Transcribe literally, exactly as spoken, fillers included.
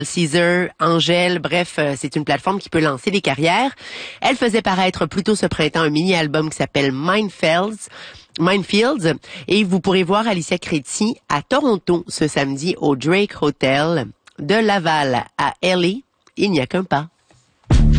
Caesar, Angèle, bref, euh, c'est une plateforme qui peut lancer des carrières. Elle faisait paraître plus tôt ce printemps un mini-album qui s'appelle Minefields. Minefields. Et vous pourrez voir Alicia Créti à Toronto ce samedi au Drake Hotel. De Laval à L A, il n'y a qu'un pas.